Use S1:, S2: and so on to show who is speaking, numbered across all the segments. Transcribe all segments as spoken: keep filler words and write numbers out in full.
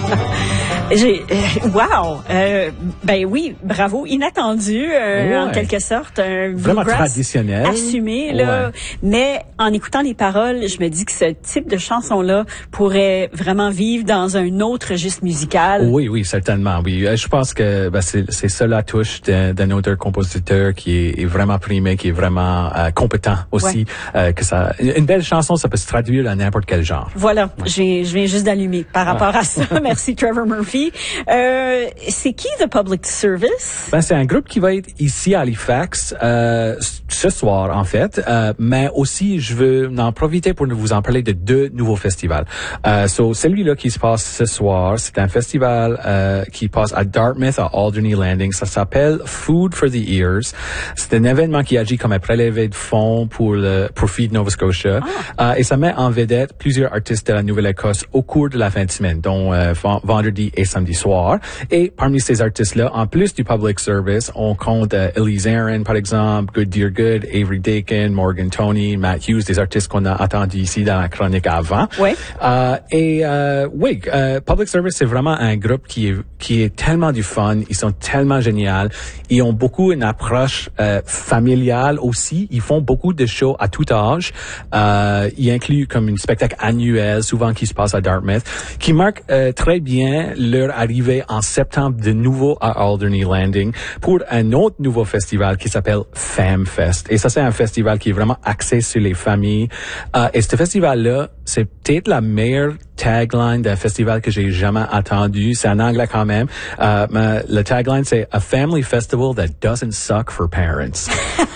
S1: J'ai, euh, wow! Euh, ben oui, bravo. Inattendu, euh,
S2: ouais.
S1: en quelque sorte. Un
S2: vraiment traditionnel.
S1: Assumé, là. Ouais. Mais en écoutant les paroles, je me dis que ce type de chanson-là pourrait vraiment vivre dans un autre registre musical.
S2: Oui, oui, certainement, oui. Je pense que ben, c'est, c'est ça la touche d'un, d'un auteur-compositeur qui est, est vraiment primé, qui est vraiment euh, compétent aussi. Ouais. Euh, que ça, une belle chanson, ça peut se traduire à n'importe quel genre.
S1: Voilà, ouais. J'ai, je viens juste d'allumer par rapport ouais. à ça. Merci, Trevor Murphy. Euh, c'est qui The Public Service?
S2: Ben, c'est un groupe qui va être ici à Halifax euh, ce soir, en fait. Euh, mais aussi, je veux en profiter pour vous en parler de deux nouveaux festivals. Euh, so, celui-là qui se passe ce soir, c'est un festival euh, qui passe à Dartmouth, à Alderney Landing. Ça s'appelle Food for the Ears. C'est un événement qui agit comme un prélevé de fonds pour le pour Feed Nova Scotia. Ah. Euh, et ça met en vedette plusieurs artistes de la Nouvelle-Écosse au cours de la fin de semaine, dont euh, vendredi et samedi soir. Et parmi ces artistes-là, en plus du public service, on compte euh, Elise Aaron, par exemple, Good Dear Good, Avery Dakin, Morgan Tony, Matt Hughes, des artistes qu'on a attendus ici dans la chronique avant.
S1: Oui.
S2: Euh, et euh, oui, euh, public service, c'est vraiment un groupe qui est qui est tellement du fun. Ils sont tellement géniaux. Ils ont beaucoup une approche euh, familiale aussi. Ils font beaucoup de shows à tout âge. Euh, ils incluent comme un spectacle annuel, souvent qui se passe à Dartmouth, qui marque euh, très bien leur arrivée en septembre de nouveau à Alderney Landing pour un autre nouveau festival qui s'appelle FamFest. Et ça, c'est un festival qui est vraiment axé sur les familles. Euh, et ce festival-là, c'est peut-être la meilleure tagline d'un festival que j'ai jamais attendu. C'est en anglais quand même. Euh, mais le tagline, c'est A Family Festival that doesn't suck for parents.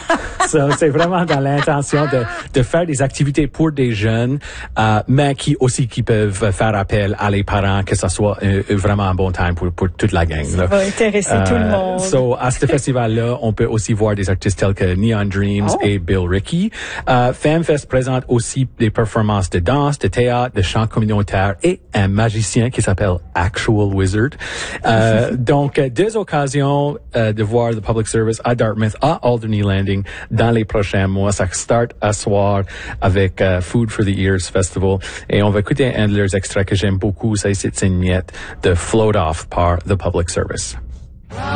S2: So, c'est vraiment dans l'intention de, de faire des activités pour des jeunes, euh, mais qui aussi qui peuvent faire appel à les parents, que ça soit euh, vraiment un bon temps pour, pour toute la gang.
S1: Ça
S2: là.
S1: va intéresser euh, tout le monde.
S2: So, à ce festival-là, on peut aussi voir des artistes tels que Neon Dreams oh. et Bill Rickey. Euh, FamFest présente aussi des performances de danse, de théâtre, de chant communautaire et un magicien qui s'appelle Actual Wizard. Euh, donc, deux occasions euh, de voir le public service à Dartmouth, à Alderney Landing, dans les prochains mois. Ça start à soir avec uh, Food for the Ears Festival. Et on va écouter un de leurs extraits que j'aime beaucoup. Ça, c'est une miette de Float Off par The Public Service.